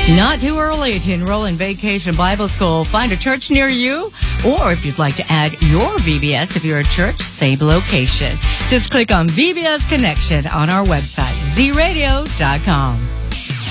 Not too early to enroll in Vacation Bible School. Find a church near you, or if you'd like to add your VBS, if you're a church, same location. Just click on VBS Connection on our website, zradio.com.